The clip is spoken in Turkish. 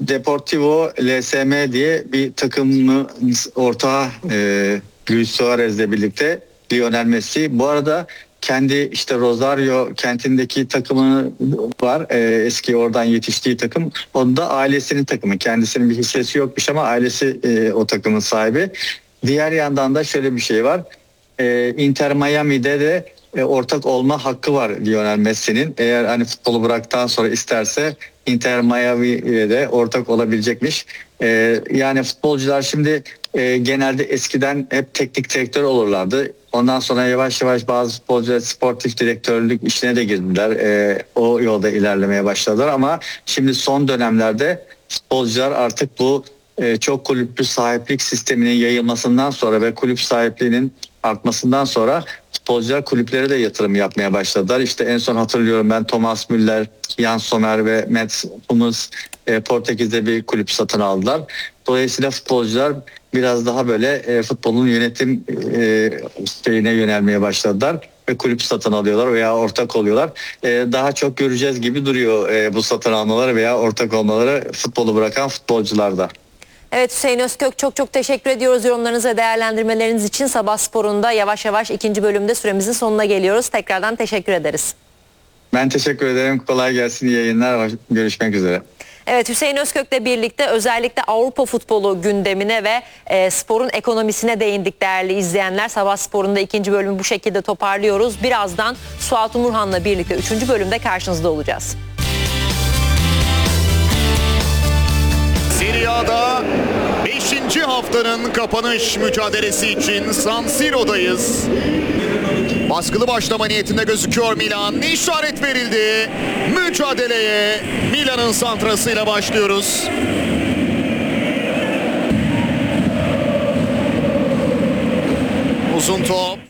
Deportivo LSM diye bir takımımız ortağı, Luis Suarez'le birlikte Lionel Messi. Bu arada kendi işte Rosario kentindeki takımı var. Eski oradan yetiştiği takım. Onun da ailesinin takımı. Kendisinin bir hissesi yokmuş ama ailesi o takımın sahibi. Diğer yandan da şöyle bir şey var. Inter Miami'de de ortak olma hakkı var Lionel Messi'nin. Eğer hani futbolu bıraktıktan sonra isterse Inter Miami'ye de ortak olabilecekmiş. Yani futbolcular şimdi genelde eskiden hep teknik direktör olurlardı. Ondan sonra yavaş yavaş bazı futbolcular sportif direktörlük işine de girdiler. O yolda ilerlemeye başladılar ama şimdi son dönemlerde futbolcular artık bu çok kulüplü sahiplik sisteminin yayılmasından sonra ve kulüp sahipliğinin artmasından sonra futbolcular kulüplere de yatırım yapmaya başladılar. İşte en son hatırlıyorum ben Thomas Müller, Jan Sommer ve Mats Hummels Portekiz'de bir kulüp satın aldılar. Dolayısıyla futbolcular biraz daha böyle futbolun yönetim şeyine yönelmeye başladılar ve kulüp satın alıyorlar veya ortak oluyorlar. Daha çok göreceğiz gibi duruyor bu satın almaları veya ortak olmaları futbolu bırakan futbolcularda. Evet, Hüseyin Özkök, çok teşekkür ediyoruz yorumlarınız ve değerlendirmeleriniz için. Sabah Spor'unda yavaş yavaş ikinci bölümde süremizin sonuna geliyoruz. Tekrardan teşekkür ederiz. Ben teşekkür ederim. Kolay gelsin. İyi yayınlar. Görüşmek üzere. Evet, Hüseyin Özkök'le birlikte özellikle Avrupa futbolu gündemine ve sporun ekonomisine değindik değerli izleyenler. Sabah Spor'un da ikinci bölümü bu şekilde toparlıyoruz. Birazdan Suat Umurhan'la birlikte 3. bölümde karşınızda olacağız. Serie A'da 5. haftanın kapanış mücadelesi için San Siro'dayız. Baskılı başlama niyetinde gözüküyor Milan. İşaret verildi. Mücadeleye Milan'ın santrasıyla başlıyoruz. Uzun top.